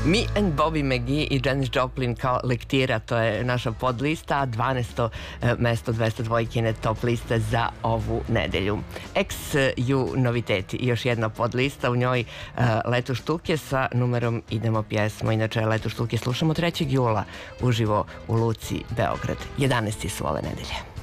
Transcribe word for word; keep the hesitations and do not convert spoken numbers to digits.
Me and Bobby McGee i Janis Joplin kao lektira, to je naša podlista, a dvanaesto mesto dvesta dvojkine top liste za ovu nedelju. Ex ju noviteti, još jedna podlista, u njoj Leto štuke sa numerom Idemo pjesmo. Inače, Leto štuke slušamo trećeg jula uživo u Luci Beograd. jedanaesti su ove nedelje.